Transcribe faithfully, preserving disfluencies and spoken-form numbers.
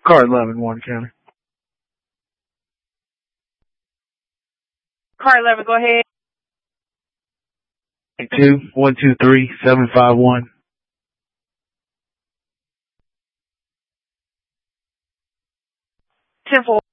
Car eleven, Warren County. Car eleven, go ahead. Two, one, two, three, seven, five, one. ten four.